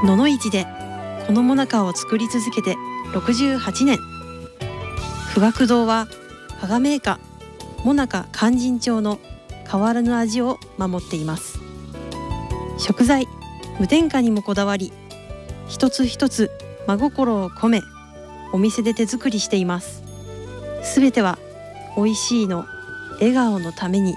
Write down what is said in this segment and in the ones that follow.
野々市でこのモナカを作り続けて68年。富岳堂は羽賀銘菓モナカ勧進帳の変わらぬ味を守っています。食材無添加にもこだわり、一つ一つ真心を込めお店で手作りしています。すべては美味しいの笑顔のために。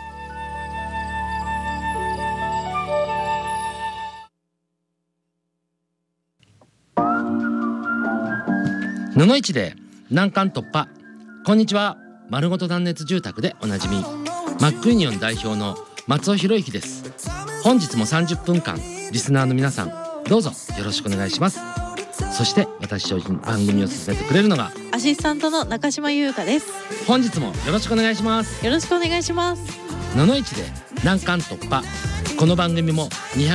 野々市で難関突破。こんにちは。丸ごと断熱住宅でおなじみマックユニオン代表の松尾博之です。本日も30分間リスナーの皆さんどうぞよろしくお願いします。そして私と番組を進めてくれるのがアシスタントの中島優香です。 本日もよろしくお願いします。 よろしくお願いします。 野々市で難関突破。この番組も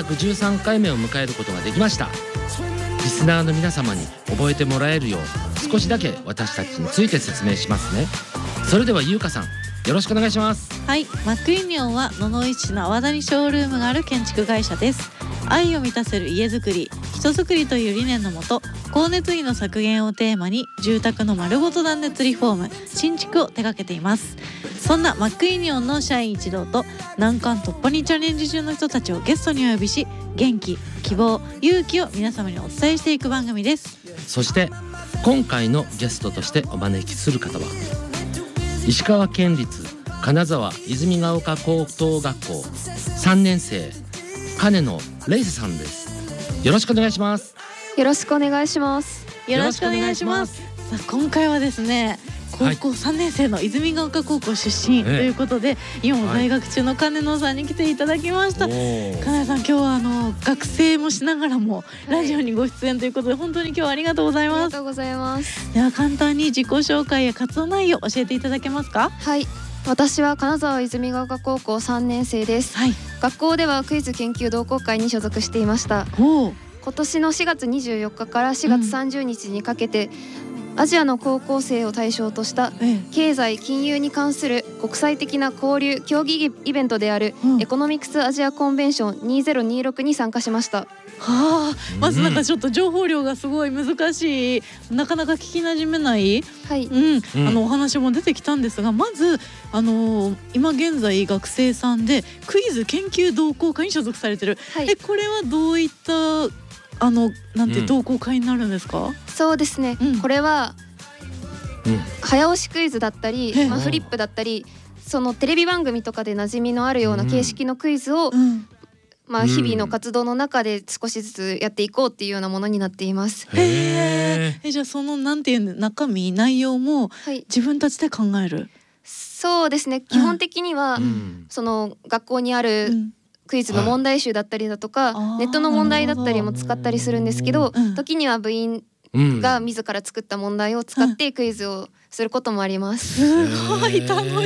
213回目を迎えることができました。リスナーの皆様に覚えてもらえるよう少しだけ私たちについて説明しますね。それでは優香さんよろしくお願いします。 はい、マックユニオンは野々市市の阿波田にショールームがある建築会社です。愛を満たせる家づくり、人づくりという理念のもと、光熱費の削減をテーマに住宅の丸ごと断熱リフォーム、新築を手掛けています。そんなマックユニオンの社員一同と難関突破にチャレンジ中の人たちをゲストにお呼びし、元気、希望、勇気を皆様にお伝えしていく番組です。 そして今回のゲストとしてお招きする方は石川県立金沢泉ヶ丘高等学校3年生金野レイセさんです。よろしくお願いします。 よろしくお願いします。 よろしくお願いします。さあ今回はですね、高校3年生の泉ヶ丘高校出身ということで、今も在学中の金野さんに来ていただきました。金野さん、今日は学生もしながらもラジオにご出演ということで、本当に今日はありがとうございます。 ありがとうございます。 では簡単に自己紹介や活動内容教えていただけますか？ はい、私は金沢泉ヶ丘高校3年生です。学校ではクイズ研究同好会に所属していました。今年の4月24日から4月30日にかけて、アジアの高校生を対象とした経済・金融に関する国際的な交流・競技イベントであるエコノミクスアジアコンベンション2026に参加しました。 まずなんかちょっと情報量がすごい難しい、なかなか聞きなじめない、お話も出てきたんですが、まず今現在学生さんでクイズ研究同好会に所属されてる、これはどういったなんて同好会になるんですか？ そうですね、これは早押しクイズだったり、フリップだったり、そのテレビ番組とかで馴染みのあるような形式のクイズを、日々の活動の中で少しずつやっていこうっていうようなものになっています。 じゃあそのなんていう中身内容も自分たちで考える？ そうですね、基本的には、その学校にあるクイズの問題集だったりだとか、ネットの問題だったりも使ったりするんですけど、時には部員が自ら作った問題を使ってクイズをすることもあります。 すごい楽しそう。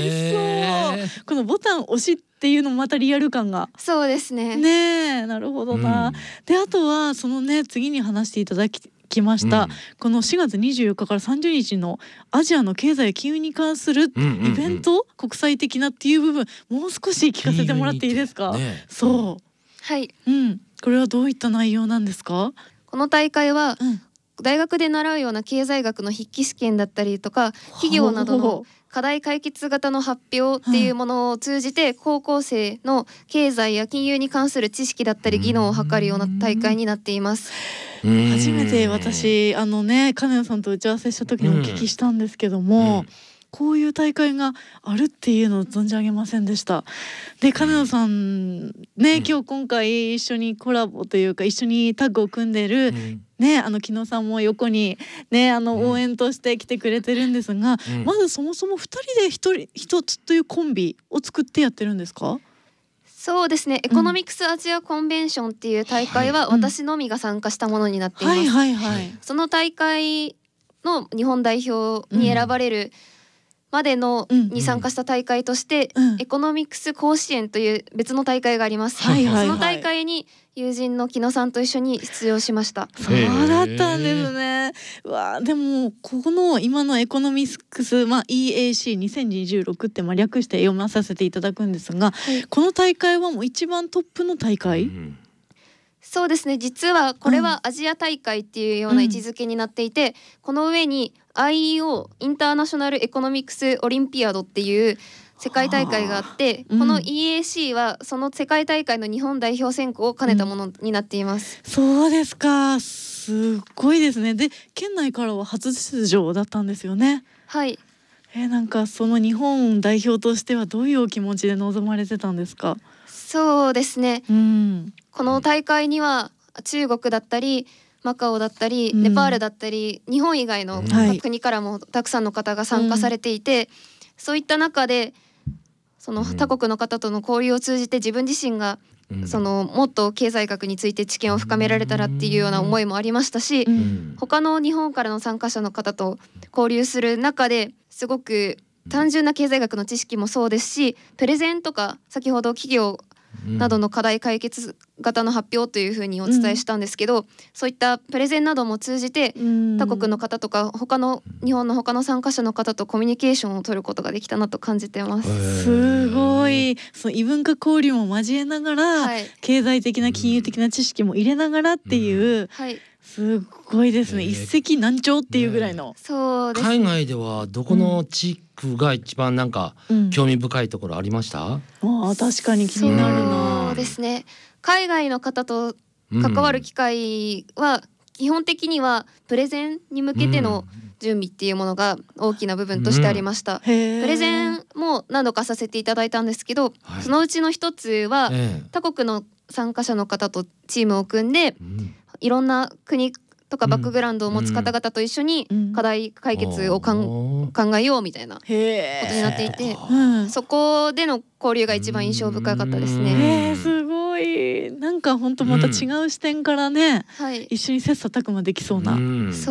このボタン押しっていうのもまたリアル感が。 そうですね。 なるほどな。であとはそのね、次に話していただきました、この4月24日から30日のアジアの経済金融に関するイベント、国際的なっていう部分、もう少し聞かせてもらっていいですか？そう、 はい、 これはどういった内容なんですか？ この大会は、大学で習うような経済学の筆記試験だったりとか、企業などの課題解決型の発表っていうものを通じて、高校生の経済や金融に関する知識だったり技能を測るような大会になっています。 初めて私金野さんと打ち合わせした時にお聞きしたんですけども、こういう大会があるっていうのを存じ上げませんでした。で金野さんね、今回一緒にコラボというか一緒にタッグを組んでる木野さんも横に応援として来てくれてるんですが、まずそもそも2人で一つというコンビを作ってやってるんですか？ そうですね、エコノミクスアジアコンベンションっていう大会は私のみが参加したものになっています。その大会の日本代表に選ばれるまでのに参加した大会として、エコノミクス甲子園という別の大会があります。その大会に友人の木野さんと一緒に出場しました。 そうだったんですね。でもこの今のエコノミクス、EAC2026 って略して読まさせていただくんですが、この大会はもう一番トップの大会？ そうですね、実はこれはアジア大会っていうような位置づけになっていて、この上に IEO インターナショナルエコノミクスオリンピアドっていう世界大会があって、この EAC はその世界大会の日本代表選考を兼ねたものになっています。 そうですか、すごいですね。で、県内からは初出場だったんですよね。 はい。 なんかその日本代表としてはどういうお気持ちで臨まれてたんですか？ そうですね、この大会には中国だったりマカオだったりネパールだったり、日本以外の各国からもたくさんの方が参加されていて、そういった中でその他国の方との交流を通じて自分自身がそのもっと経済学について知見を深められたらっていうような思いもありましたし、他の日本からの参加者の方と交流する中ですごく単純な経済学の知識もそうですし、プレゼンとか先ほど企業などの課題解決型の発表というふうにお伝えしたんですけど、そういったプレゼンなども通じて他国の方とか他の日本の他の参加者の方とコミュニケーションを取ることができたなと感じてます。 すごい、その異文化交流も交えながら、経済的な金融的な知識も入れながらっていう、すごいですね。一石何鳥っていうぐらいの。 そうですね。 海外ではどこの地区が一番なんか興味深いところありました？ 確かに気になるな。 そうですね。海外の方と関わる機会は基本的にはプレゼンに向けての準備っていうものが大きな部分としてありました。プレゼンも何度かさせていただいたんですけど、そのうちの一つは他国の参加者の方とチームを組んで、いろんな国とかバックグラウンドを持つ方々と一緒に課題解決を考えようみたいなことになっていて、そこでの交流が一番印象深かったですね。 すごい、なんか本当また違う視点からね、一緒に切磋琢磨できそうな。